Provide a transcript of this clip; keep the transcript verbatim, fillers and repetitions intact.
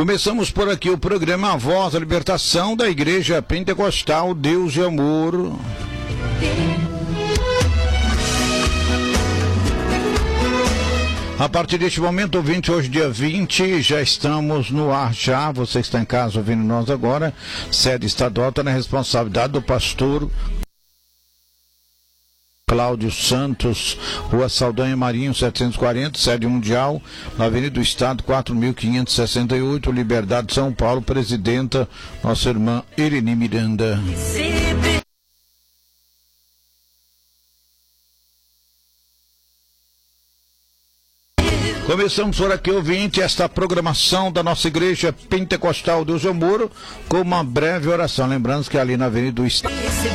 Começamos por aqui o programa A Voz da Libertação da Igreja Pentecostal Deus e Amor. A partir deste momento, ouvinte, hoje dia vinte, já estamos no ar já. Você que está em casa ouvindo nós agora, sede estadual está na responsabilidade do pastor Cláudio Santos, Rua Saldanha Marinho, setecentos e quarenta, sede mundial, na Avenida do Estado, quatro mil quinhentos e sessenta e oito, Liberdade, São Paulo, presidenta, nossa irmã Irene Miranda. Começamos por aqui, ouvinte, esta programação da nossa Igreja Pentecostal Deus e Amor, com uma breve oração. Lembrando que ali na Avenida do Estado